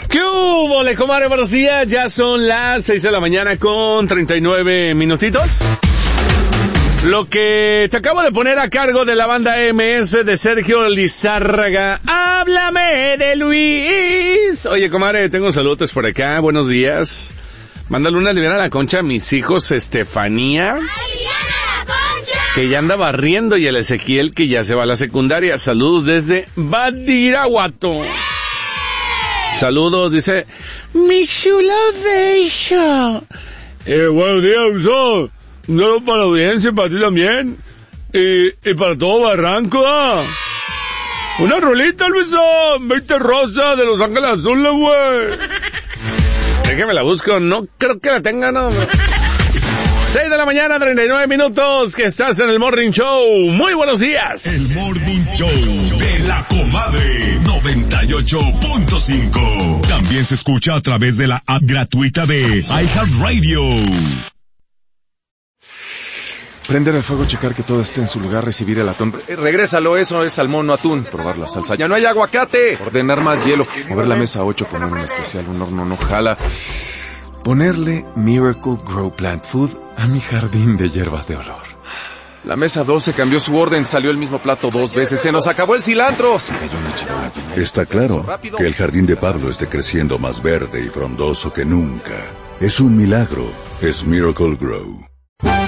¿Qué hubo, comadre? Buenos días, ya son las 6 de la mañana con 39 minutitos. Lo que te acabo de poner a cargo de la banda MS de Sergio Lizárraga. ¡Háblame de Luis! Oye, comadre, tengo saludos por acá, buenos días. Mándale una liviana a la concha a mis hijos, Estefanía, que ya anda barriendo, y el Ezequiel, que ya se va a la secundaria. Saludos desde Badiraguato. Saludos, dice mi chula Deisha. Buenos días, Uso. Un saludo para la audiencia, para ti también. Y para todo Barranco. Una rolita, Luiso. 20 Rosa de Los Ángeles Azules, güey. Déjame la busco. No creo que la tenga, no. 6 de la mañana, 39 minutos, que estás en el Morning Show. Muy buenos días. El Morning Show de la Comadre 98.5. También se escucha a través de la app gratuita de iHeartRadio. Prender el fuego, checar que todo esté en su lugar, recibir el atún. Regrésalo, eso es salmón, no atún. Probar la salsa. Ya no hay aguacate. Ordenar más hielo. Mover la mesa 8, poner un especial, un horno no jala. Ponerle Miracle Grow Plant Food a mi jardín de hierbas de olor. La mesa 12 cambió su orden, salió el mismo plato 2 veces. Se nos acabó el cilantro. Se cayó una charola. Está claro que el jardín de Pablo esté creciendo más verde y frondoso que nunca. Es un milagro. Es Miracle Grow.